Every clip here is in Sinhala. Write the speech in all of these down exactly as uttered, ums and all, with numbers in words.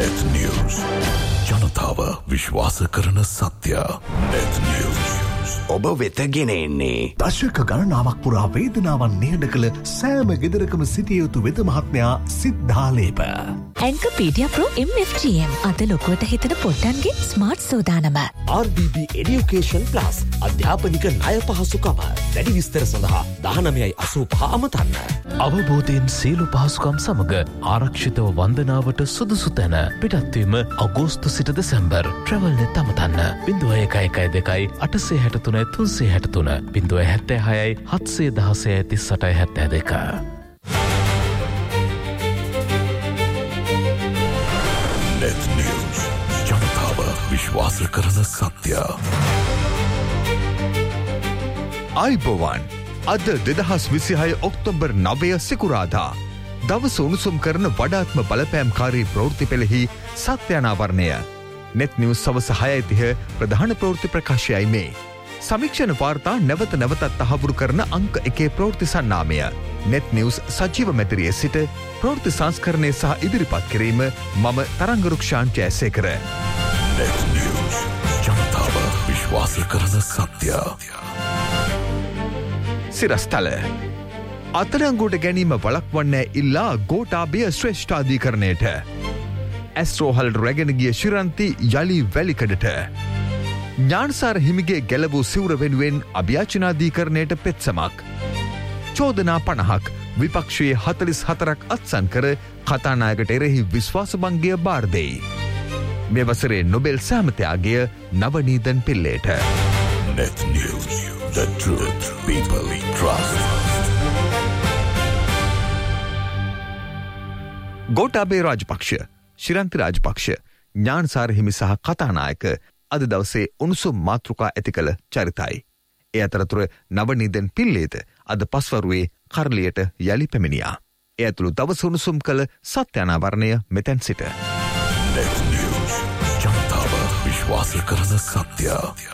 Net News. ජනතාව විශ්වාස කරන සත්‍ය. Net News. ඔබ වෙත ගෙන එන්නේ දශක ගණනාවක් පුරා වේදනාවන් නිහඬ කළ සෑම ගෙදරකම සිටිය යුතු වෙද මහත්මයා සිද්ධාලේප. ඇන්කපීඩියා ප්‍රෝ එම් එෆ් ජී එම් අද ලොකුවට හිතන පොට්ටන්ගේ ස්මාර්ට් සෝදානම. ආර් බී බී Education Plus අධ්‍යාපනික ණය පහසුකම. වැඩි විස්තර සඳහා දහනවය අසූ පහ අමතන්න. අවබෝධයෙන් සියලු පහසුකම් සමග ආරක්ෂිතව වන්දනාවට සුදුසු තැන පිටත්වීම අගෝස්තු සිට දෙසැම්බර්. ට්‍රැවල්නෙත් අමතන්න. බිංදුව එකයි එකයි දෙකයි අටසිය හැටතුන තුන්සිය හැටතුන බිංදුව හැත්තෑ හයයි හත්සිය දහසය තිස් අටයි හැත්තෑ දෙක. Net News. ජනතාව විශ්වාස කරන සත්‍ය. ආයිබෝවන් අද දෙදහස් විසිහය ඔක්තෝබර් නවය සිකුරාදා දවස උණුසුම් කරන වඩාත්ම බලපෑම්කාරී ප්‍රවෘත්ති පෙළෙහි සත්‍යානාවරණය. net news සවස හයයි තිහ ප්‍රධාන ප්‍රවෘත්ති ප්‍රකාශයයි මේ. සමීක්ෂණ වාර්තා නැවත නැවතත් තහවුරු කරන අංක එකේ ප්‍රවෘත්ති සන්නාමය. net news සජීව මැදිරියේ සිට ප්‍රවෘත්ති සංස්කරණය සහ ඉදිරිපත් කිරීම මම තරංගරුක්ෂාන් ජයසේකර. Net News. ජනතාව විශ්වාස කරන සත්‍ය. සිරස්තල අත්අඩංගුවට ගැනීම වළක්වන්නේ ඉල්ලා ගෝඨාභය ශ්‍රේෂ්ඨාධිකරණයට. ඇස්ට්‍රෝහල් රැගෙන ගිය ශිරන්ති යලි වැලිකඩට. ඥානසාර හිමිගේ ගැලවූ සිවුර වෙනුවෙන් අභියාචනාධිකරණයට පෙත්සමක්. චෝදනා පනහක් විපක්ෂයේ හතලිස් හතරක් අත්සන් කර කතානායකට එරෙහි විශ්වාසභංගය බාර දෙයි. මේ වසරේ Nobel සෑමතයාගය Navaneethan පිල්ලේට. Net News. The truth people trust. Gotabaya Rajapaksa, Shiranthi Rajapaksa, Gnanasara හිමි සහ කතානායක අද දවසේ උණුසුම් මාතෘකා ඇති කළ චරිතයි. ඒ අතරතුර නවනීදන් පිල්ලේත අද පස්වරුවේ කරලියට යළි පැමිණියා. ඒ ඇතුළු දවස උණුසුම් කළ සත්‍යානාවරණය මෙතැන් සිට. Net News. ජනතාව විශ්වාස කරන සත්‍ය.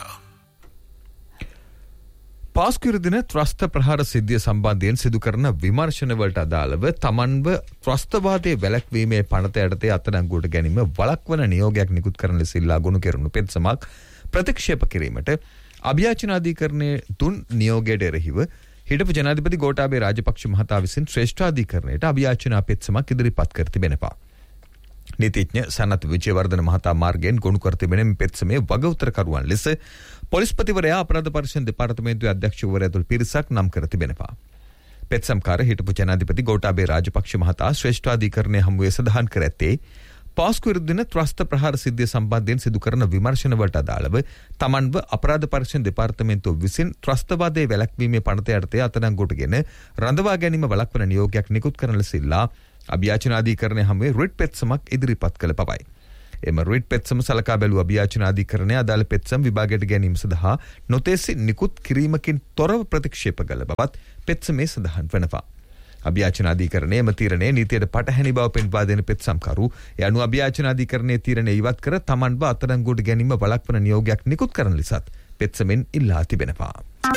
පාස්කුර දින ත්‍රස්ත ප්‍රහාර සිද්ධිය සම්බන්ධයෙන් සිදු කරන විමර්ශනවලට අදාළව තමන්ව ත්‍රස්තවාදයේ වැළැක්වීමේ පනත යටතේ අත්අඩංගුවට ගැනීම වළක්වන නියෝගයක් නිකුත් කරන ලෙස ඉල්ලා ගොනු කෙරුණු පෙත්සමක් ප්‍රතික්ෂේප කිරීමට අභියාචනාධිකරණයේ තුන් නියෝගයට එරෙහිව හිටපු ජනාධිපති ගෝඨාභය රාජපක්ෂ මහතා විසින් ශ්‍රේෂ්ඨාධිකරණයට අභියාචනා පෙත්සමක් ඉදිරිපත් කර තිබෙනවා. නීතිඥ සනත් විජේවර්ධන මහතා මාර්ගයෙන් ගොනු කර තිබෙන පෙත්සමේ වගඋත්තරකරුවන් ලෙස පොලිස්පතිවරයා අපරාධ පරීක්ෂණ දෙපාර්තමේන්තුවේ අධ්‍යක්ෂකවරයා ඇතුළු පිරිසක් නම් කර තිබෙනවා. පෙත්සම්කාර හිටපු ජනාධිපති ගෝඨාභය රාජපක්ෂ මහතා ශ්‍රේෂ්ඨාධිකරණය හමුවේ සඳහන් කර ඇත්තේ පාස්කු දින ත්‍රස්ත ප්‍රහාර සිද්ධිය සම්බන්ධයෙන් සිදු කරන විමර්ශනවලට අදාළව තමන්ව අපරාධ පරීක්ෂණ දෙපාර්තමේන්තුව විසින් ත්‍රස්තවාදයේ වැළැක්වීමේ පනත යටතේ අත්අඩංගුවටගෙන රඳවා ගැනීම වළක්වන නියෝගයක් නිකුත් කරන ලෙස ඉල්ලා අභියාචනාධිකරණය හමුවේ රිට් පෙත්සමක් ඉදිරිපත් කළ බවයි. එම රිට් පෙත්සම සලකා බැලූ අභියාචනාධිකරණය අදාළ පෙත්සම් විභාගයට ගැනීම සඳහා නොතේසි නිකුත් කිරීමකින් තොරව ප්‍රතික්ෂේප කළ බවත් පෙත්සමේ සඳහන් වෙනවා. අභියාචනාධිකරණයේ එම තීරණය නීතියට පටහැනි බව පෙන්වා දෙන පෙත්සම්කරු ඒ අනුව අභියාචනාධිකරණයේ තීරණය ඉවත් කර තමන්ව අත්අඩංගුවට ගැනීම වළක්වන නියෝගයක් නිකුත් කරන ලෙසත් පෙත්සමෙන් ඉල්ලා තිබෙනවා.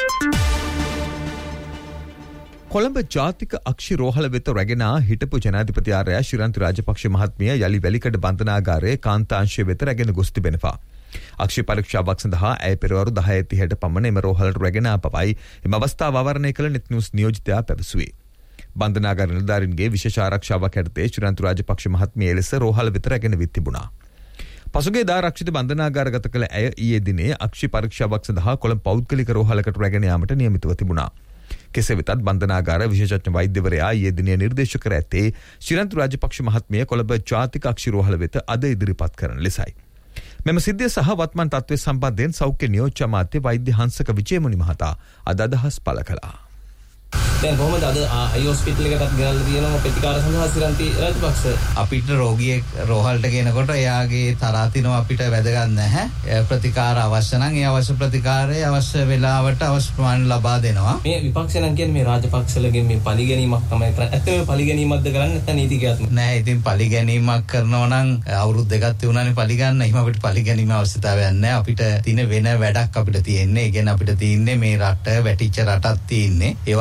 කොළඹ ජාතික අක්ෂි රෝහල වෙත රැගෙන හිටපු ජනාධිපති ආරයා ශිරන්ති රාජපක්ෂ මහත්මිය යලි වැලිකඩ බන්ධනාගාරයේ කාන්තාංශය වෙත රැගෙන ගොස් තිබෙනවා. අක්ෂි පරීක්ෂාවක් සඳහා ඇය පෙරවරු දහය තිහට පමණ එම රෝහලට රැගෙන ආ බවයි එම අවස්ථාව අවරණය කළ net news නියෝජිතයා පැවසුවේ. බන්ධනාගාර නිලධාරීන්ගේ විශේෂ ආරක්ෂාවක් යටතේ ශිරන්ති රාජපක්ෂ මහත්මිය එලෙස රෝහල වෙත රැගෙන විත් තිබුණා. පසුගියදා ආරක්ෂිත බන්ධනාගාරගත කළ ඇය ඊයේ දිනේ අක්ෂි පරීක්ෂාවක් සඳහා කොළඹ පෞද්ගලික රෝහලකට රැගෙන යාමට නියමිතව තිබුණා. කෙසේ වෙතත් බන්ධනාගාර විශේෂඥ වෛද්‍යවරයා ඊයේ දිනේ නිර්දේශ කර ඇත්තේ ශිරන්ති රාජපක්ෂ මහත්මිය කොළඹ ජාතික අක්ෂි රෝහල වෙත අද ඉදිරිපත් කරන ලෙසයි. මෙම සිද්ධිය සහ වත්මන් තත්ත්වය සම්බන්ධයෙන් සෞඛ්‍ය නියෝජ්‍ය අමාත්‍ය වෛද්‍ය හංසක විජේමුනි මහතා අද අදහස් පළ කළා. දැන් කොහොමද අද අයි හොස්පිටල් එකටත් ගෙනල්ලා තියෙනවා ප්‍රතිකාර සඳහා ශිරන්ති රාජපක්ෂ අපිට රෝගියෙක් රෝහලට ගෙනකොට එයාගේ තරාතිනව අපිට වැදගත් නැහැ. ප්‍රතිකාර අවශ්‍ය නම් ඒ අවශ්‍ය ප්‍රතිකාරය අවශ්‍ය වෙලාවට අවශ්‍ය ප්‍රමාණය ලබා දෙනවා. මේ විපක්ෂ නම් කියන්නේ මේ රාජපක්ෂලගෙන් මේ පරිගැනීමක් තමයි කරන්නේ. ඇත්තම මේ පරිගැනීමක්ද කරන්නේ නැත්නම් නීතිගාත්මක? නෑ ඉතින් පරිගැනීමක් කරනවා නම් අවුරුදු දෙකක් තියුණානේ පරිගන්න. එහෙම අපිට පරිගැනීම අවශ්‍යතාවයක් නැහැ. අපිට තියෙන වෙන වැඩක් අපිට තියෙන්නේ. ඒ කියන්නේ අපිට තියෙන්නේ මේ රට වැටිච්ච රටක් තියෙන්නේ. ඒ වගේම ලේසි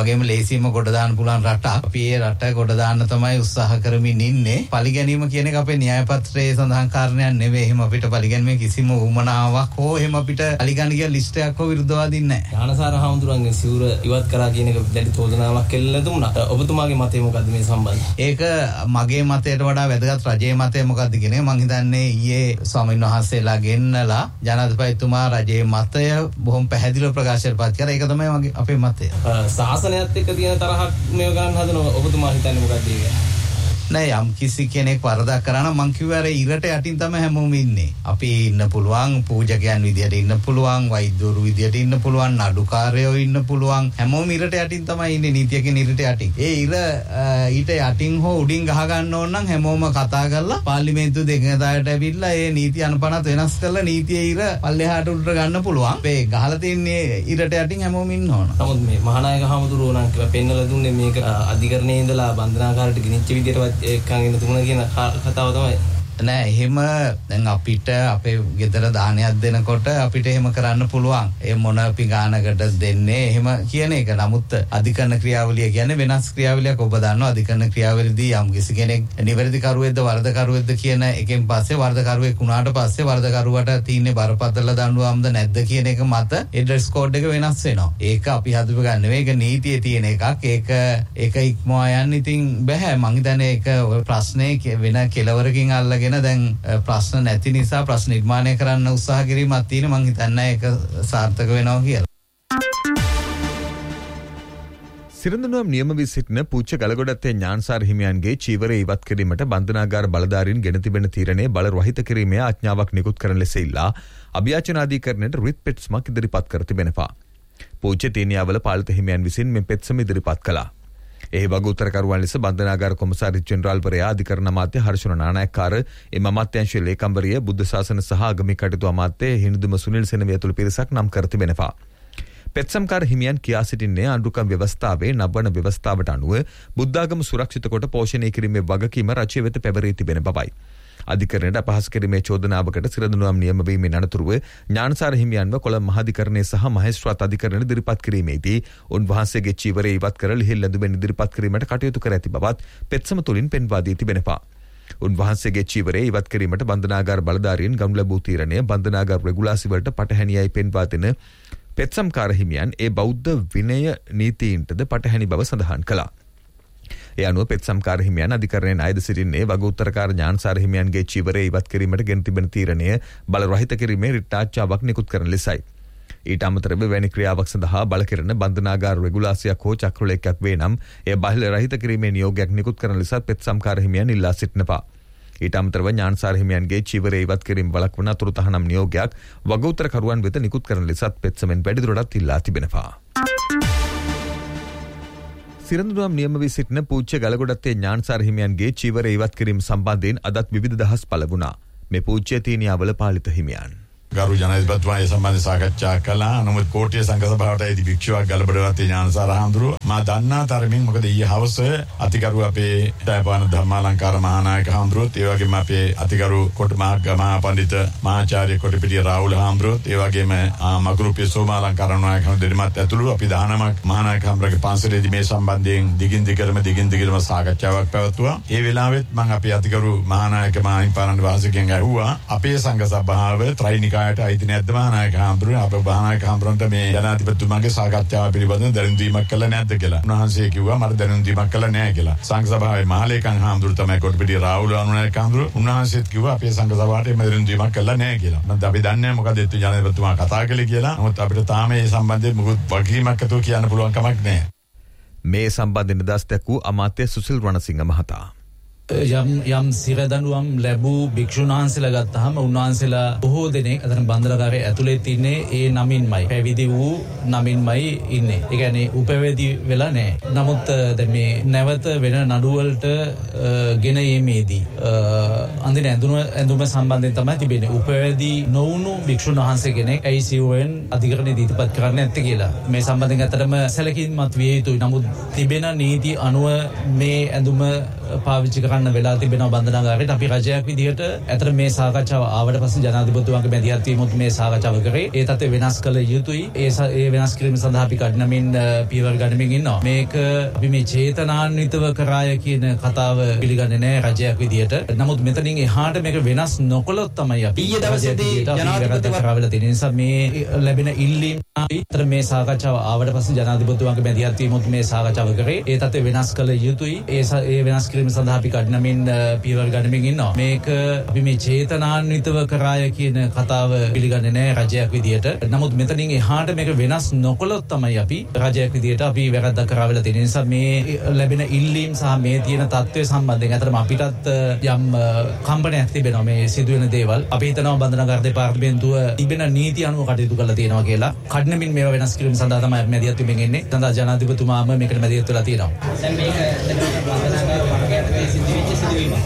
කිසිම ගොඩ දාන්න පුළුවන් රටක්. අපි ඒ රට ගොඩ දාන්න තමයි උත්සාහ කරමින් ඉන්නේ. පරිගැනීම කියන එක අපේ න්‍යාය පත්‍රයේ සඳහන් කාරණයක් නෙවෙයි. එහෙම අපිට පරිගැනීමේ කිසිම උවමනාවක් හෝ එහෙම අපිට පරිගන්න කියන ලිස්ට් එකක් හෝ විරුද්ධවාදීන් නැහැ. ඥානසාර හාමුදුරන්ගේ සිවුර ඉවත් කරා කියන එක දැඩි චෝදනාවක් කෙල්ලලා දුන්නා. ඔබතුමාගේ මතය මොකද්ද මේ සම්බන්ධයෙන්? ඒක මගේ මතයට වඩා වැදගත් රජයේ මතය මොකද්ද කියන එක මම හිතන්නේ ඊයේ ස්වාමීන් වහන්සේලා ගෙන්නලා ජනාධිපතිතුමා රජයේ මතය බොහොම පැහැදිලිව ප්‍රකාශයට පත් කරා. ඒක තමයි මගේ අපේ මතය. ශාසනයත් එක්ක තියෙන තරහක් මේව ගන්න හදන ඔබතුමා හිතන්නේ මොකද්ද ඒක? නෑ යම් කිසි කෙනෙක් වරදක් කරා නම් මං කිව්වා අර ඉරට යටින් තමයි හැමෝම ඉන්නේ. අපි ඉන්න පුළුවන් පූජකයන් විදියට ඉන්න පුළුවන්, වෛද්‍යවරු විදියට ඉන්න පුළුවන්, නඩුකාරයෝ ඉන්න පුළුවන්. හැමෝම ඉරට යටින් තමයි ඉන්නේ නීතියකින් ඉරට යටින්. ඒ ඉර ඊට යටින් හෝ උඩින් ගහ ගන්න ඕන නම් හැමෝම කතා කරලා පාර්ලිමේන්තුව දෙකකට ඇවිල්ලා ඒ නීති අනුපනත් වෙනස් කරලා නීතියේ ඉර පල්ලෙහාට උඩට ගන්න පුළුවන්. මේ ගහලා තින්නේ ඉරට යටින් හැමෝම ඉන්න ඕන. නමුත් මේ මහානායක හාමුදුරුවෝ නම් කියලා පෙන්නලා දුන්නේ මේක අධිකරණයේ ඉඳලා බන්ධනාගාරයට ගෙනිච්ච විදියට එක්කගෙන තුන කියන කතාව තමයි. නෑ එහෙම දැන් අපිට අපේ ගෙදර දානයක් දෙනකොට අපිට එහෙම කරන්න පුළුවන්. ඒ මොන පිගානකට දෙන්නේ එහෙම කියන එක. නමුත් අධිකරණ ක්‍රියාවලිය කියන්නේ වෙනස් ක්‍රියාවලියක්. ඔබ දන්නවා අධිකරණ ක්‍රියාවලියදී යම් කිසි කෙනෙක් නිවැරදි කරුවෙක්ද වරදකරුවෙක්ද කියන එකෙන් පස්සේ වරදකරුවෙක් වුණාට පස්සේ වරදකරුවට තියෙන්නේ බරපතල දඬුවම්ද නැද්ද කියන එක මත ඒ ඩ්‍රෙස් කෝඩ් එක වෙනස් වෙනවා. ඒක අපි හදුව ගන්න නෙවෙයි. ඒක නීතියේ තියෙන එකක්. ඒක ඒක ඉක්මවා යන්න ඉතින් බෑ. මං හිතන්නේ ඒක ප්‍රශ්නේ වෙන කෙලවරකින් අල්ලගෙන දැන් ප්‍රශ්න නැති නිසා ප්‍රශ්න නිර්මාණය කරන්න උත්සාහ කිරීමක් තියෙන මං හිතන්නේ ඒක සාර්ථක වෙනවා කියලා. සිරඳනුවම් නියම වී සිටින පූච්ච ගලගොඩත්තේ ඥානසාර හිමියන්ගේ චීවරය ඉවත් කිරීමට බන්ධනාගාර බලධාරීන් ගෙන තිබෙන තීරණය බල රහිත කිරීමේ ආඥාවක් නිකුත් කරන ලෙස ඉල්ලා අභියාචන අධිකරණයට රිට් පෙත්සමක් ඉදිරිපත් කර තිබෙනවා. පූච්ච තේනියාවල පාලිත හිමියන් විසින් මේ පෙත්සම ඉදිරිපත් කළා. එහි වගඋත්තරකරුවන් ලෙස බන්ධනාගාර කොමසාරි ජෙනරාල්වරයා අධිකරණ අමාත්‍ය හර්ෂණ නානායක්කාර එම අමාත්‍යාංශයේ ලේකම්වරිය බුද්ධ ශාසන සහ ආගමික කටයුතු අමාත්‍ය හිඳුම සුනිල් සෙනවිය ඇතුළු පිරිසක් නම් කර තිබෙනවා. පෙත්සම්කාර හිමියන් කියා සිටින්නේ ආණ්ඩුක්‍රම ව්‍යවස්ථාවේ නබන ව්‍යවස්ථාවට අනුව බුද්ධාගම සුරක්ෂිත කොට පෝෂණය කිරීමේ වගකීම රජය වෙත පැවරී තිබෙන බවයි. අධිකරණයට අපහාස කිරීමේ චෝදනාවකට සිරඳුනුවම් නියම වීමෙන් අනතුරුව ඥානසාර හිමියන්ව කොළඹ මහාධිකරණයේ සහ මහේස්ත්‍රාත් අධිකරණයට ඉදිරිපත් කිරීමේදී උන්වහන්සේගේ චීවරය ඉවත් කර ලිහිල් ඇඳුමෙන් ඉදිරිපත් කිරීමට කටයුතු කර ඇති බවත් පෙත්සම තුලින් පෙන්වා දී තිබෙනවා. උන්වහන්සේගේ චීවරය ඉවත් කිරීමට බන්ධනාගාර බලධාරීන් ගනු ලැබූ තීරණය බන්ධනාගාර රෙගුලාසි වලට පටහැනියයි පෙන්වා දෙන පෙත්සම්කාර හිමියන් ඒ බෞද්ධ විනය නීතීන්ටද පටහැනි බව සඳහන් කළා. ඒ අනුව පෙත්සම්කාර හිමියන් අධිකරණයෙන් අයද සිටින්නේ වගඋත්තරකාර ඥානසාර හිමියන්ගේ චීවරය ඉවත් කිරීමට ගෙන තිබෙන තීරණය බල රහිත කිරීමේ රිට් ආච්චාවක් නිකුත් කරන ලෙසයි. ඊට අමතරව වැනි ක්‍රියාවක් සඳහා බල කෙරෙන බන්ධනාගාර රෙගුලාසියක් හෝ චක්‍රලේඛයක් වේ නම් එය බාහිර රහිත කිරීමේ නියෝගයක් නිකුත් කරන ලෙසත් පෙත්සම්කාර හිමියන් ඉල්ලා සිටිනවා. ඊට අමතරව ඥානසාර හිමියන්ගේ චීවරය ඉවත් කිරීම වළක්වන අතුරු තහනම් නියෝගයක් වගඋත්තරකරුවන් වෙත නිකුත් කරන ලෙසත් පෙත්සමෙන් වැඩිදුරටත් ඉල්ලා තිබෙනවා. සිරඳුනුවම් නියම වී සිටින පූච්ච ගලගොඩත්තේ ඥානසාර හිමියන්ගේ චීවරය ඉවත් කිරීම සම්බන්ධයෙන් අදත් විවිධ දහස් පළ වුණා. මේ පූච්ච තීනියාවල පාලිත හිමියන් ගරු ජනාධිපතිතුමා ඒ සම්බන්ධ සාකච්ඡා කළා. නමුත් කෝට්ටිය සංඝ සභාවට ඇති භික්ෂුවක් ගලබඩවත්තේ ඥානසාර හාමුදුරුවෝ මා දන්නා තරමින් මොකද ඊයේ හවස අතිගරු අපේ දයපාන ධර්මාලංකාර මහානායක හාමුදුරුවෝත් ඒ වගේම අපේ අතිගරු කොටමාග මහා පඬිත මහාචාර්ය කොටපිටිය රාහුල හාමුදුරුවෝත් ඒ වගේම මගුරුපිය සෝමාලංකාර නායක හාමුදුරුවෝත් ඇතුළු අපි දහනමක් මහානායක හාමුදුරුවෝගේ පන්සලේදී මේ සම්බන්ධයෙන් දිගින් දිගටම දිගින් දිගටම සාකච්ඡාවක් පැවැත්තුවා. ඒ වෙලාවෙත් මම අපේ අතිගරු මහානායක මහින්පාණන් වාසිකයන් ඇහුවා අපේ සංඝ සභාව ත්‍රිනිකාය අයිති නැද්ද මහානායක හාමුදුරුවෝ අපේ මහානායක හාමුදුරන්ට මේ ජනාධිපතිතුමාගේ සාකච්ඡාව පිළිබඳව දැනුම් දීමක් කළා නැද්ද කියලා. උන්වහන්සේ කිව්වා මට දැනුම් දීමක් කළා නැහැ කියලා. සංඝ සභාවේ මහලේකම් හාමුදුරුවෝ තමයි කොටපිටිය රාහුල අනුනායක හාමුදුරුවෝ. උන්වහන්සේත් කිව්වා අපේ සංඝ සභාවට එම දැනුම් දීමක් කළා නැහැ කියලා. මම අපි දන්නේ නැහැ මොකද ඒ ජනාධිපතිතුමා කතා කළේ කියලා. නමුත් අපිට තාම මේ සම්බන්ධයෙන් මොකුත් වගකීමක් අතෝ කියන්න පුළුවන් කමක් නැහැ. මේ සම්බන්ධයෙන් නිදහස් දැක්වූ අමාත්‍ය සුසිල් රණසිංහ මහතා යම් යම් සිරදඬුවම් ලැබූ භික්ෂුන් වහන්සේලා ගත්තාම උන්වහන්සේලා බොහෝ දෙනෙක් අතන බන්ධනාගාරයේ ඇතුලේ තින්නේ ඒ නමින්මයි පැවිදි වූ නමින්මයි ඉන්නේ. ඒ කියන්නේ උපවැදි වෙලා නැහැ. නමුත් දැන් මේ නැවත වෙන නඩු වලට ගෙන යීමේදී අඳින ඇඳුම ඇඳුම සම්බන්ධයෙන් තමයි තිබෙන්නේ. උපවැදි නොවුණු භික්ෂුන් වහන්සේ කෙනෙක් ඒ සී ඕ එන් අධිකරණයේ දීපත් කරන්නේ නැත්තේ කියලා. මේ සම්බන්ධයෙන් අතරම සැලකිලිමත් විය යුතුයි. නමුත් තිබෙන නීති අනුව මේ ඇඳුම පාවිච්චි කරන්න වෙලා තිබෙනවා බන්ධනාගාරයට. අපි රජයක් විදිහට ඇතර මේ සාකච්ඡාව ආවට පස්සේ ජනාධිපතිතුමාගේ මැදිහත් වීමත් මේ සාකච්ඡාව කරේ. ඒ තත්ත්වය වෙනස් කළ යුතුයි. ඒ ඒ වෙනස් කිරීම සඳහා අපි කඩනමින් පියවර ගනිමින් ඉන්නවා. මේක අපි මේ චේතනාන්විතව කරාය කියන කතාව පිළිගන්නේ නැහැ රජයක් විදිහට. නමුත් මෙතනින් එහාට මේක වෙනස් නොකළොත් තමයි අපි ඊයේ දවසේදී ජනාධිපතිතුමා කරවලා තියෙන නිසා මේ ලැබෙන ඉල්ලීම් අතර මේ සාකච්ඡාව ආවට පස්සේ ජනාධිපතිතුමාගේ මැදිහත් වීමත් මේ සාකච්ඡාව කරේ. ඒ තත්ත්වය වෙනස් කළ යුතුයි. ඒ ඒ වෙනස් කිරීම සඳහා අපි කඩනමින් පියවර ගනිමින් ඉන්නවා. මේක අපි මේ චේතනාන්විතව කරාය කියන කතාව පිළිගන්නේ නැහැ රජයක් විදිහට. නමුත් මෙතනින් එහාට මේක වෙනස් නොකළොත් තමයි අපි රජයක් විදිහට අපි වැරද්දක් කරාවලා තියෙන නිසා මේ ලැබෙන ඉල්ලීම් සහ මේ තියෙන තත්ත්වය සම්බන්ධයෙන් අතරම අපිටත් යම් කම්පනයක් තිබෙනවා මේ සිදුවෙන දේවල්. අපි හිතනවා බන්ධනාගාර දෙපාර්තමේන්තුව තිබෙන නීති අනුව කටයුතු කරලා තියෙනවා කියලා. කඩනමින් මේවා වෙනස් කිරීම සඳහා තමයි අපි මැදිහත් වෙමින් ඉන්නේ. සඳහා ජනාධිපතිතුමාම මේකට මැදිහත් වෙලා තියෙනවා. දැන් මේක බන්ධනාගාර වර්ගයේ සිදුවෙච්ච සිදුවීමක්.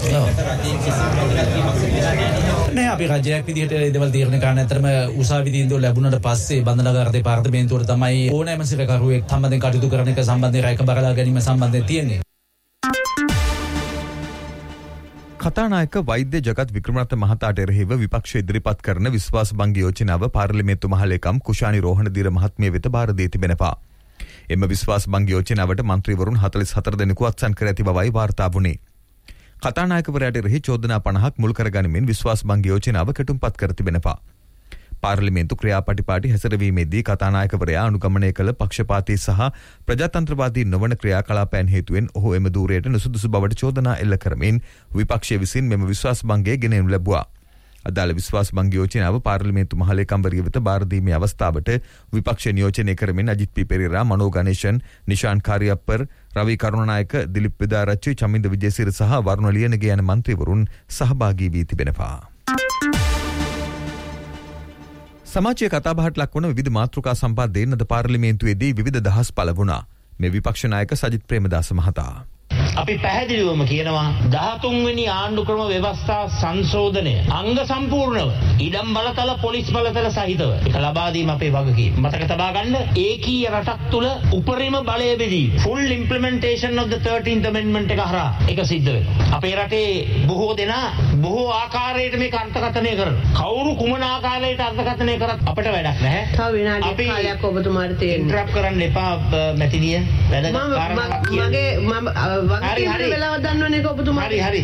නෑ අපි රජයක් විදිහට ඒ දේවල් තීරණය කරන්න ඇතරම උසාවි තීන්දුව ලැබුණාට පස්සේ බන්ධනාගාර දෙපාර්තමේන්තුවට තමයි ඕනෑම සිරකරුවෙක් සම්බන්ධයෙන් කටයුතු කරන එක සම්බන්ධයෙන් රැක බලා ගැනීම සම්බන්ධයෙන් තියෙන්නේ. කතානායක වෛද්‍ය ජගත් වික්‍රමරත්න මහතාට එරෙහිව විපක්ෂ ඉදිරිපත් කරන විශ්වාස භංග යෝජනාව පාර්ලිමේන්තු මහලේකම් කුෂානි රෝහණදීර මහත්මිය වෙත බාර දී තිබෙනවා. එම විශ්වාස භංග යෝජනාවට මන්ත්‍රීවරුන් හතළිස් හතර දෙනෙකු අත්සන් කර ඇති බවයි වාර්තා වුණේ. කතානායකවරයාට එරෙහි චෝදනා පනහක් මුල් කරගනිමින් විශ්වාස භංග යෝජනාව කෙටුම්පත් කර තිබෙනවා. පාර්ලිමේන්තු ක්‍රියාපටිපාටි හැසිරවීමේදී කතානායකවරයා අනුගමනය කළ පක්ෂපාතී සහ ප්‍රජාතන්ත්‍රවාදී නොවන ක්‍රියාකලාපයන් හේතුවෙන් ඔහු එම ධූරයට නුසුදුසු බවට චෝදනා එල්ල කරමින් විපක්ෂය විසින් මෙම විශ්වාස භංගය ගෙනෙනු ලැබුවා. අදාළ විශ්වාස භංග යෝජනාව පාර්ලිමේන්තු මහලේකම්වරිය වෙත බාර දීමේ අවස්ථාවට විපක්ෂ නියෝජනය කරමින් අජිත් පී පෙරේරා, මනෝ ගණේෂන්, නිශාන් කාරියප්පර්, රවි කරුණානායක, දිලිප් විදාරච්චි, චමින්ද විජේසිරි සහ වරුණ ලියනගේ යන මන්ත්‍රීවරුන් සහභාගී වී තිබෙනවා. සමාජයේ කතාබහට ලක්වන විවිධ මාතෘකා සම්පාදයෙන් අද පාර්ලිමේන්තුවේදී විවිධ දහස් පළ වුණා. මේ විපක්ෂ නායක සජිත් ප්‍රේමදාස මහතා අපි පැහැදිලිවම කියනවා දහතුන් වෙනි ආණ්ඩු ක්‍රම ව්‍යවස්ථා සංශෝධනය අංග සම්පූර්ණව ඉඩම් බලතල පොලිස් බලතල සහිතව ඒක ලබා දීම අපේ වගකීම. මතක තබා ගන්න ඒකීය රටක් තුල උපරිම බලය බෙදීම full implementation of the thirteenth amendment එක හරහා ඒක සිද්ධ වෙනවා. අපේ රටේ බොහෝ දෙනා බොහෝ ආකාරයට මේක අර්ථකථනය කරනවා. කවුරු කුමන ආකාරයට අර්ථකථනය කරත් අපිට වැඩක් නැහැ. තව විනාඩි කාලයක් ඔබතුමාට තියෙනවා. ඉන්ටරප්ට් කරන්න එපා මැතිනිය. වැඩක් කාරණාවක් කියන්නේ මම හරි හරි වෙලාව දන්නවනේ ඔබතුමා. හරි හරි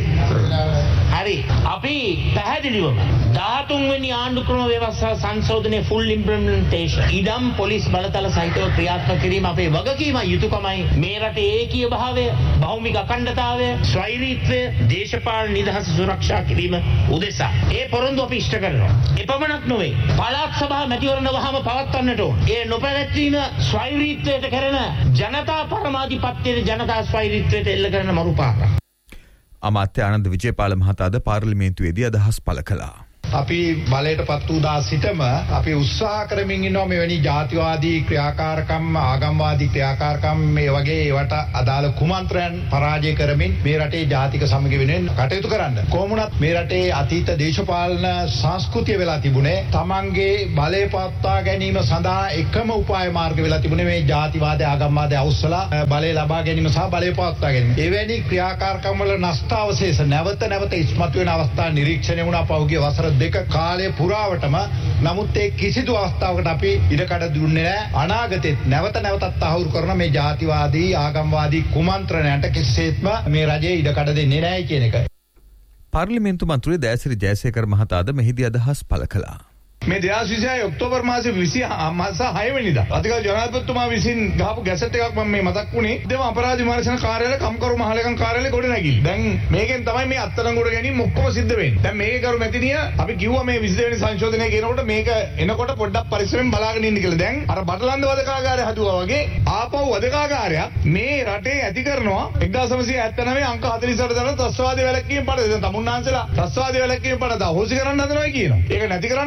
හරි අපි පැහැදිලිවම දහතුන් වෙනි ආණ්ඩු ක්‍රම ව්‍යවස්ථා සංශෝධනයේ full implementation ඉඩම් පොලිස් බලතල සහිතව ක්‍රියාත්මක කිරීම අපේ වගකීමයි යුතුයකමයි. මේ රටේ ඒකීය භාවය, භෞමික අඛණ්ඩතාවය, ස්වෛරීත්වය, දේශපාලන නිදහස සුරක්ෂා කිරීම උදෙසා ඒ පොරොන්දු අපි ඉෂ්ට කරනවා. එපමණක් නොවේ පළාත් සභා මැතිවරණ වහම පවත්වන්නට ඕන. ඒ නොපැවැත්වීම ස්වෛරීත්වයට කරන ජනතා පරමාධිපත්‍යයේ ජනතා ස්වෛරීත්වයට එල්ල කරන මරුපාරක්. අමාත්‍ය ආනන්ද විජේපාල මහතාද පාර්ලිමේන්තුවේදී අදහස් පළ කළා. අපි බලයට පත් වූ දා සිටම අපි උත්සාහ කරමින් ඉන්නවා මෙවැනි ජාතිවාදී ක්‍රියාකාරකම්, ආගම්වාදී ක්‍රියාකාරකම් මේ වගේ ඒවට අදාළ කුමන්ත්‍රයන් පරාජය කරමින් මේ රටේ ජාතික සමගිය වෙනුවෙන් කටයුතු කරන්න. කොහොමුණත් මේ රටේ අතීත දේශපාලන සංස්කෘතිය වෙලා තිබුණේ තමන්ගේ බලය පවත්වා ගැනීම සඳහා එකම උපාය මාර්ග වෙලා තිබුණේ මේ ජාතිවාදී ආගම්වාදී අවුස්සලා බලය ලබා ගැනීම සහ බලය පවත්වා ගැනීම. එවැනි ක්‍රියාකාරකම් වල නෂ්ටාවශේෂ නැවත නැවත ඉස්මතු වෙන අවස්ථා නිරීක්ෂණය වුණා පහුගිය වසර දෙක කාලය පුරාවටම. නමුත් ඒ කිසිදු අවස්ථාවකට අපි ඉඩකඩ දුන්නේ නැහැ. අනාගතෙත් නැවත නැවතත් තහවුරු කරන මේ ජාතිවාදී ආගම්වාදී කුමන්ත්‍රණයන්ට කිසිසේත්ම මේ රජයේ ඉඩකඩ දෙන්නේ නැහැ කියන එක. පාර්ලිමේන්තු මන්ත්‍රී දයාසිරි ජයසේකර මහතාද මෙහිදී අදහස් පළ කළා. මේ දෙදහස් විසිහය ඔක්තෝබර් මාසේ විසි හය වෙනිදා අතිගල් ජනාධිපතිතුමා විසින් ගහපු ගැසට් එකක් මම මේ මතක් වුණේ. දෙම අපරාධ විමර්ශන කාර්යාලය කම්කරු මහලේකම් කාර්යාලය ගොඩ නැගිලි. දැන් මේකෙන් තමයි මේ අත්අඩංගුවට ගැනීම ඔක්කොම සිද්ධ වෙන්නේ. දැන් මේකේ කරු මැතිනිය අපි කිව්වා මේ විසි දෙවෙනි සංශෝධනය කියනකොට මේක එනකොට පොඩ්ඩක් පරිස්සමෙන් බලාගෙන ඉන්න කියලා. දැන් අර බටලන්ද වදකාගාරය හදුවා වගේ ආපහු වදකාගාරයක් මේ රටේ ඇති කරනවා එක්දාස් නවසිය හැත්තෑනවය අංක හතළිස් අට දරන ත්‍රස්තවාදී වැළැක්වීම පඩ. දැන් තමුන්නාන්සලා ත්‍රස්තවාදී වැළැක්වීම පඩ දා හොසි කරන්න හදනවා කියනවා. ඒක නැති කරන්න හදනවා කියනවා.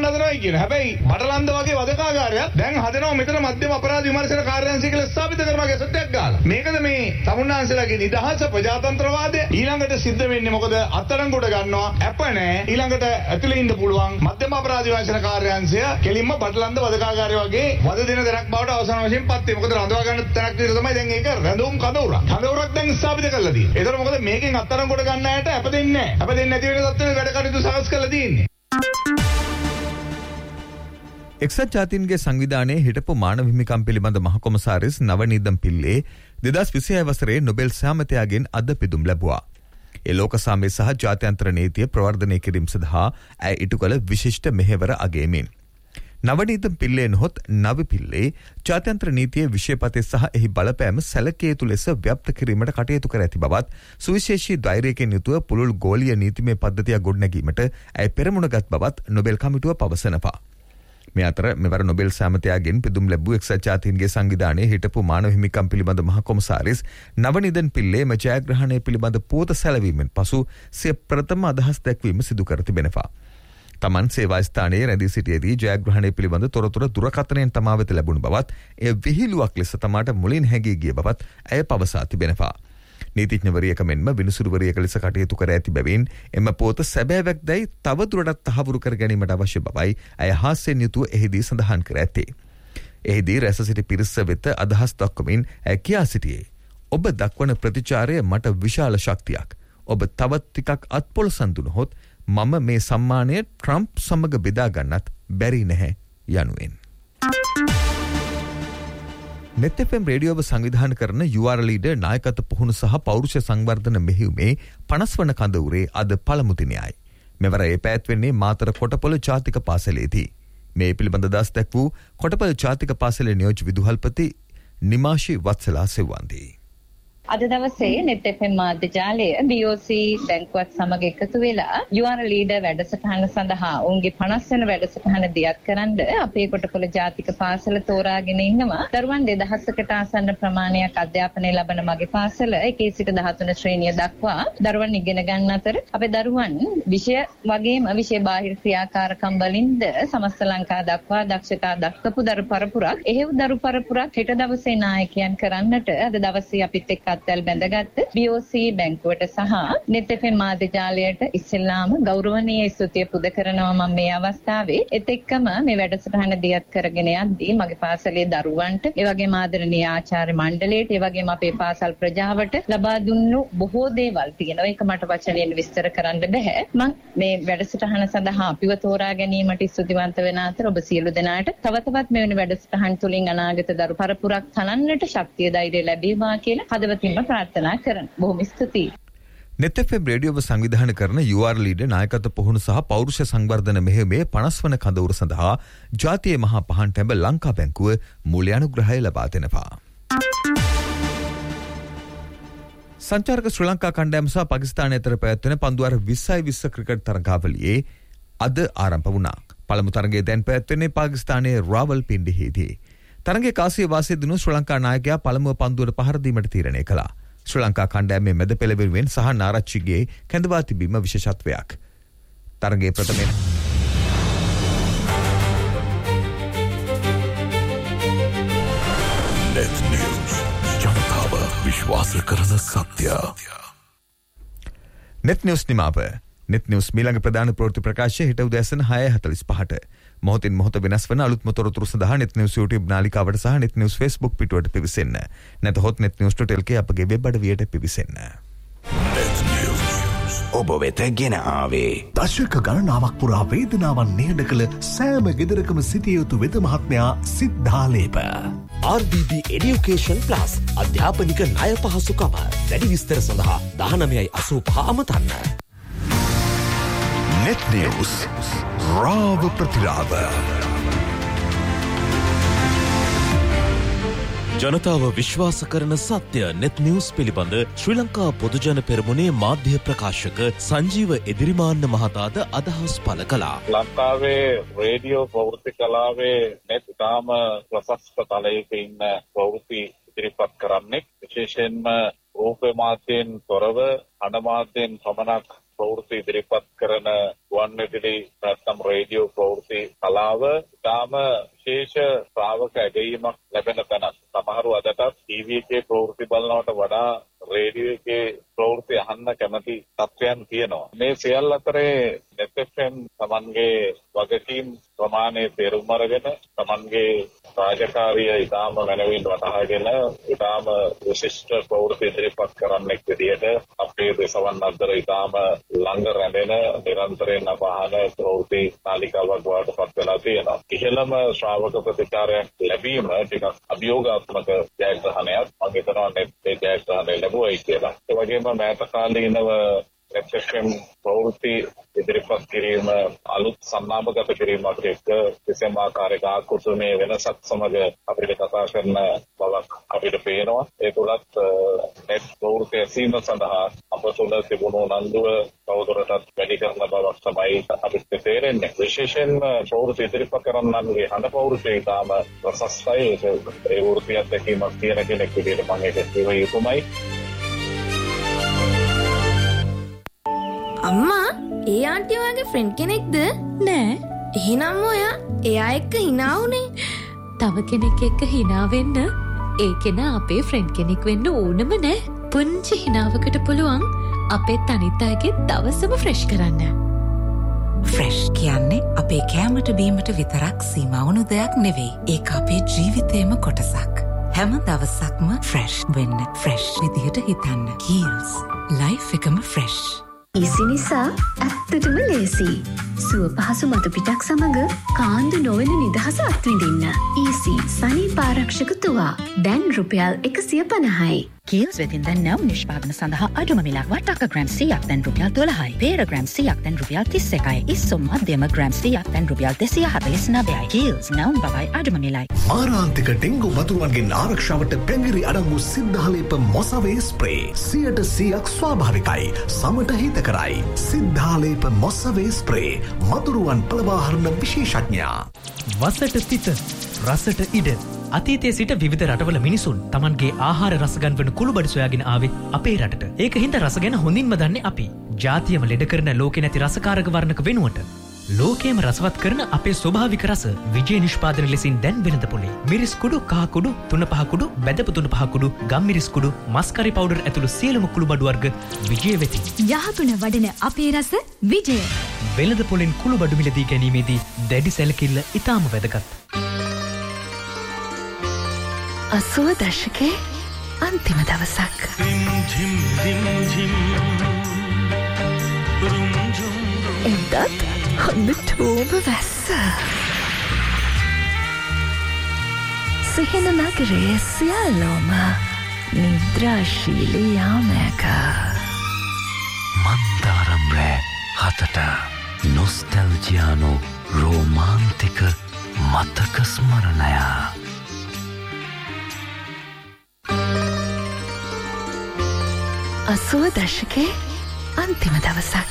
කියන. හැබැයි බටලන්ද වගේ වදකාගාරයක් දැන් හදනවා මෙතන මධ්‍යම අපරාධ විමර්ශන කාර්යාංශය කියලා ස්ථාපිත කරනවා ගැසට්ටයක් ගාලා. මේකද මේ තමුන්නාන්සලාගේ නිදහස ප්‍රජාතන්ත්‍රවාදය ඊළඟට සිද්ධ වෙන්නේ මොකද අත්අඩංගුවට ගන්නවා අප නැහැ. ඊළඟට ඇතුලේ ඉන්න පුළුවන් මධ්‍යම අපරාධ විමර්ශන කාර්යාංශය කෙලින්ම බටලන්ද වදකාගාරය වගේ වද දෙන දෙයක් බවට අවසාන වශයෙන් පත් වෙයි. මොකද රඳවා ගන්න තැනක් විතර තමයි දැන් ඒක රඳවුම් කඳවුරක්. කඳවුරක් දැන් ස්ථාපිත කරලා තියෙන්නේ. ඒතර මොකද මේකෙන් අත්අඩංගුවට ගන්න අයට අප දෙන්නේ නැහැ. අප දෙන්නේ නැති වෙන තත්ත්වෙ වැඩ කටයුතු සකස් කරලා තියෙන්නේ. එක්සත් ජාතීන්ගේ සංවිධානයේ හිටපු මානව හිමිකම් පිළිබඳ මහකොමසාරිස් නවනීදම් පිල්ලේ දෙදහස් විසිහය වසරේ නොබෙල් සාමතයාගෙන් අද පිදුම් ලැබුවා. ඒ ලෝක සාමය සහ ජාත්‍යන්තර නීතිය ප්‍රවර්ධනය කිරීම සඳහා ඇය ඉටු කළ විශිෂ්ට මෙහෙවර අගයමින්. නවනීදම් පිල්ලේ නොහොත් නව පිල්ලේ ජාත්‍යන්තර නීතියේ විෂයපතේ සහ එහි බලපෑම සැලකිය යුතු ලෙස ව්‍යාප්ත කිරීමට කටයුතු කර ඇති බවත් සුවිශේෂී ධෛර්යයෙන් යුතුව පුළුල් ගෝලීය නීතිමය පද්ධතියක් ගොඩනැගීමට ඇය පෙරමුණගත් බවත් නොබෙල් කමිටුව පවසනවා. මේ අතර මෙවර නොබෙල් සාමතයාගෙන් පිදුම් ලැබූ එක්සත් ජාතීන්ගේ සංවිධානයේ හිටපු මානව හිමිකම් පිළිබඳ මහ කොමසාරිස් නවනිදන් පිල්ලේ මෙම ජයග්‍රහණය පිළිබඳ පුවත සැලවීමෙන් පසු සිය ප්‍රථම අදහස් දැක්වීම සිදු කර තිබෙනවා. තමන් සේවා ස්ථානයේ රැඳී සිටියේදී ජයග්‍රහණය පිළිබඳ තොරතුර දුරකථනයෙන් තමා වෙත ලැබුණු බවත් එය විහිළුවක් ලෙස තමාට මුලින් හැගී ගිය බවත් ඇය පවසා තිබෙනවා. නීතිඥවරියක මෙන්ම විනිසුරුවරියක ලෙස කටයුතු කර ඇති බැවින් එම පොත සැබෑවක් දැයි තවදුරටත් තහවුරු කර ගැනීමට අවශ්‍ය බවයි ඇය හාස්‍යයෙන් යුතුව එහිදී සඳහන් කර ඇත්තේ. එහිදී රැස සිටි පිරිස වෙත අදහස් දක්වමින් ඇය කියා සිටියේ ඔබ දක්වන ප්‍රතිචාරය මට විශාල ශක්තියක්. ඔබ තවත් ටිකක් අත්පොළ සඳුනහොත් මම මේ සම්මානය ට්‍රම්ප් සමග බෙදා ගන්නත් බැරි නැහැ යනුවෙන්. නෙත් එෆ් එම් රේඩියෝව සංවිධාන කරන යූ ආර් ලීඩර් නායකත්ව පුහුණු සහ පෞරුෂ සංවර්ධන මෙහෙයුමේ පනස් වන කඳවුරේ අද පළමු දිනයයි. මෙවර ඒ පැවැත්වෙන්නේ මාතර කොටපොළ ජාතික පාසලේදී. මේ පිළිබඳ දස් දැක් වූ කොටපොළ ජාතික පාසලේ නියෝජ්‍ය විදුහල්පති නිමාෂි වත්සලා සෙව්වන්දී. අද දවසේ නෙත් එෆ් එම් මාධ්‍ය ජාලය බී ඕ සී බැංකුවත් සමග එකතු වෙලා යූ ආර් ලීඩර් වැඩසටහන සඳහා ඔවුන්ගේ පනස් වෙනි වැඩසටහන දියත් කරන්න අපේ කොටපොළ ජාතික පාසල තෝරාගෙන ඉන්නවා. දරුවන් දෙදහසකට ආසන්න ප්‍රමාණයක් අධ්‍යාපනය ලබන මගේ පාසල එකේ සිට දහතුන ශ්‍රේණිය දක්වා දරුවන් ඉගෙන ගන්න අතර අපේ දරුවන් විෂය වගේම විෂය බාහිර ක්‍රියාකාරකම් වලින්ද සමස්ත ලංකා දක්වා දක්ෂතා දක්වපු දරු පරපුරක් එහෙව් දරු පරපුරක් හෙට දවසේ නායකයන් කරන්නට අද දවසේ අපිත් එක්ක අත්වැල් බැඳගත් බී ඕ සී බැංකුවට සහ නෙත් එෆ් එම් මාධ්‍ය ජාලයට ඉස්සෙල්ලාම ගෞරවනීය ස්තුතිය පුද කරනවා මම මේ අවස්ථාවේ. ඒත් එක්කම මේ වැඩසටහන දියත් කරගෙන යද්දී මගේ පාසලේ දරුවන්ට ඒ වගේම ආදරණීය ආචාර්ය මණ්ඩලයට ඒ වගේම අපේ පාසල් ප්‍රජාවට ලබා දුන්නු බොහෝ දේවල් තියෙනවා. ඒක මට වචනයෙන් විස්තර කරන්න බෑ. මම මේ වැඩසටහන සඳහා අපිව තෝරා ගැනීමට ස්තුතිවන්ත වෙන අතර ඔබ සියලු දෙනාට තව තවත් මෙවැනි වැඩසටහන් තුලින් අනාගත දරු පරපුරක් තනන්නට ශක්තිය ධෛර්යය ලැබේවා කියලා හදවතින් ප්‍රාර්ථනා කරන. බොහොම ස්තුතියි. නෙත් එෆ් එම් රේඩියෝව සංවිධානය කරන යූ ආර් ලීඩර් නායකත්ව පුහුණු සහ පෞරුෂ සංවර්ධන මෙහෙයුමේ පනස් වන කඳවුර සඳහා ජාතියේ මහා පහන් ටැඹ ලංකා බැංකුව මූල්‍ය අනුග්‍රහය ලබා දෙනවා. සංචාරක ශ්‍රී ලංකා කණ්ඩායම සහ පාකිස්තානය අතර පැවැත්වෙන පන්දුවාර විස්සයි විස්ස ක්‍රිකට් තරගාවලියේ අද ආරම්භ වුණා. පළමු තරගය දැන් පැවැත්වෙන්නේ පාකිස්තානයේ රාවල්පින්ඩියේදී. තරගයේ කාසිය වාසිය දිනු ශ්‍රී ලංකා නායකයා පළමුව පන්දුවට පහර දීමට තීරණය කළා. ශ්‍රී ලංකා කණ්ඩායමේ මැද පෙළවෙනුවෙන් සහ නාරච්චිගේ කැඳවා තිබීම විශේෂත්වයක්. තරගයේ ප්‍රථමයෙන් නෙත් නිවුස් ජනතාව විශ්වාස කරන සත්‍ය. නෙත් නිවුස් නිමාව. නෙත් නිවුස් මීළඟ ප්‍රධාන ප්‍රවෘත්ති ප්‍රකාශය හෙට උදෑසන හය හතළිස් පහට. මොහොතින් මොහොත වෙනස් වන අලුත්ම තොරතුරු සඳහා නෙත් නිවුස් YouTube නාලිකාවට සහ නෙත් නිවුස් Facebook පිටුවට පිවිසෙන්න. නැතහොත් net news dot l k අපගේ වෙබ් අඩවියට පිවිසෙන්න. නෙත් නිවුස් ඔබ වෙත ගෙන ආවේ දශක ගණනාවක් පුරා වේදනාවන් නිහඬ කළ සෑම ගෙදරකම සිටිය යුතු වෙද මහත්මයා සිද්ධාලේප. ආර් බී බී Education Plus අධ්‍යාපනික ණය පහසුකම. වැඩි විස්තර සඳහා දහනවයයි අසූ පහ අමතන්න. නෙත් නිවුස් රාව ප්‍රතිරාව. ජනතාව විශ්වාස කරන සත්‍ය නෙත් නිවුස් පිළිබඳ ශ්‍රී ලංකා පොදුජන පෙරමුණේ මාධ්‍ය ප්‍රකාශක සංජීව එදිරිමාන්න මහතාද අදහස් පළ කළා. ලංකාවේ රේඩියෝ ප්‍රවෘත්ති කලාවේ නෙත් ඉතාම ප්‍රශස්ත තලයක ඉන්න ප්‍රවෘත්ති ඉදිරිපත් කරන්නේ විශේෂයෙන්ම රූප මාධ්‍යයෙන් තොරව අඩ මාධ්‍යයෙන් පමණක් ප්‍රවෘත්ති ඉදිරිපත් කරන ගුවන්විදුලි නැත්නම් රේඩියෝ ප්‍රවෘත්ති කලාව ඉතාම විශේෂ ශ්‍රාවක ඇගයීමක් ලැබෙන තැනක්. සමහරව අදටත් ටීවී එකේ ප්‍රවෘත්ති බලනවට වඩා රේඩියෝ එකේ ප්‍රවෘත්ති අහන්න කැමති තත්ත්වයන් තියෙනවා. මේ සියල්ල අතරේ net එෆ් එම් තමන්ගේ වගකීම් ප්‍රමාණය තේරුම් අරගෙන තමන්ගේ රාජකාරිය ඉතාම මනවින් වටහාගෙන ඉතාම විශිෂ්ට ප්‍රවෘත්ති ඉදිරිපත් කරන්නෙක් විදියට අපේ දේශවන් අතර ඉතාම ළඟ රැඳෙන නිරන්තරයෙන් අපහන ප්‍රවෘත්ති නාලිකාවක් බවට පත් වෙලා තියෙනවා. ඉහළම ශ්‍රාවක ප්‍රතිචාරයක් ලැබීම ටිකක් අභියෝගාත්මක ජයග්‍රහණයක්. මම හිතනවා net ඒ ජයග්‍රහණය ලැබුවයි කියලා. ඒ වගේම මෑත කාලීනව net එෆ් එම් ප්‍රවෘත්ති ඉදිරිපත් කිරීම අලුත් සම්මාපගත කිරීමක් එක්ක කිසියම් ආකාරයක ආකෘතිමය වෙනසක් සමග අපිට කතා කරන බවක් අපිට පේනවා. ඒ තුලත් net ප්‍රවෘත්ති ඇසීම සඳහා අප තුළ තිබුණු උනන්දුව තවදුරටත් වැඩි කරන බවක් තමයි අපිට තේරෙන්නේ. විශේෂයෙන්ම ප්‍රවෘත්ති ඉදිරිපත් කරන්නන්ගේ හඬ ප්‍රවෘත්ති ඉතාම ප්‍රශස්තයි. ඒ වෘත්තියත් දැකීමක් තියෙන කෙනෙක් විදිහට මම ඒක කිව යුතුමයි. අම්මා ඒ ආන්ටි ඔයාගේ ෆ්‍රෙන්ඩ් කෙනෙක්ද? නෑ. එහෙනම් ඔයා එයා එක්ක hina වුනේ. තව කෙනෙක් එක්ක hina වෙන්න ඒ කෙනා අපේ ෆ්‍රෙන්ඩ් කෙනෙක් වෙන්න ඕනම නෑ. පුංචි hinaවකට පුළුවන් අපේ අනිත් අයගේ දවසම ෆ්‍රෙෂ් කරන්න. ෆ්‍රෙෂ් කියන්නේ අපේ කෑමට බීමට විතරක් සීමා වුණු දෙයක් නෙවෙයි. ඒක අපේ ජීවිතේම කොටසක්. හැම දවසක්ම ෆ්‍රෙෂ් වෙන්න ෆ්‍රෙෂ් විදිහට හිතන්න. කීල්ස් ලයිෆ් එකම ෆ්‍රෙෂ්. ඊසි නිසා ඇත්තටම ලේසි. සුව පහසු මතු පිටක් සමග කාන්දු නොවන නිදහස අත්විඳින්න. ඊසි සනීප ආරක්ෂක තුවා දැන් රුපියල් එකසිය පනහයි. කීල්ස් වෙතින් දැන් නම් නිෂ්පාදන සඳහා අඩුම මිලක් වටාක ග්‍රෑම් සීයක් දැන් රුපියල් දොළහයි. පේර ග්‍රෑම් සීයක් දැන් රුපියල් තිස් එකයි. ඉස්සුම් මධ්‍යම ග්‍රෑම් සීයක් දැන් රුපියල් දෙසිය හතළිස් නවයයි. කීල්ස් නම් බවයි අඩුම මිලයි. මාරාන්තික ඩෙංගු වතුරුවන්ගෙන් ආරක්ෂාවට පැංගිරි අඩංගු සිද්ධාලේප මොසවේ ස්ප්‍රේ සියයට සීයක් ස්වාභාවිකයි. සමට හිතකරයි. සිද්ධාලේප මොසවේ ස්ප්‍රේ මතුරුවන් පළවාහරණ විශේෂඥයා. වසට සිත රසට ඉඩ අතීතයේ සිට විවිධ රටවල මිනිසුන් Tamanගේ ආහාර රස ගන්වන කුළුබඩු සොයාගෙන ආවේ අපේ රටට. ඒක හින්දා රස ගැන හොඳින්ම දන්නේ අපි. ජාතියම ලෙඩ කරන ලෝකේ නැති රසකාරක වර්ණක වෙනුවට ලෝකයේම රසවත් කරන අපේ ස්වභාවික රස විජය නිෂ්පාදන ලෙසින් දැන් වෙනද පොලේ. මිරිස් කුඩු, කහ කුඩු, තුන පහ කුඩු, බැදපු තුන පහ කුඩු, ගම්මිරිස් කුඩු, මස්කරි පවුඩර් ඇතුළු සියලුම කුළුබඩු වර්ග විජය වෙතින්. යහපුන වඩන අපේ රස විජය. වෙළඳ පොලෙන් කුළුබඩු මිලදී ගැනීමේදී දැඩි සැලකිල්ල ඉතාම වැදගත්. අසූව දශකේ අන්තිම දවසක්. එදත් හොඳටම වැස්ස. සිහින නගරේ සියල්ලෝම නිද්‍රාශීලී යාමයක. මන්දාරම් රෑ හතට නොස්ටැල්ජියානු රෝමාන්තික මතක ස්මරණයා. අසූව දශකේ අන්තිම දවසක්.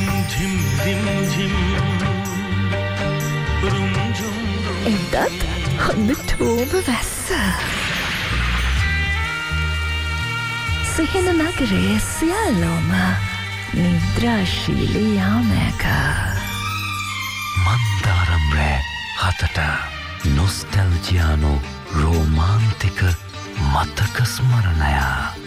එදත් හොඳටම වැස්ස. සිහින නගරේ සියල්ලෝම නිද්‍රාශීලී යාමයක. මන්දාරම් රෑ හතට නොස්ටැල්ජියානු රෝමාන්තික මතක ස්මරණයා.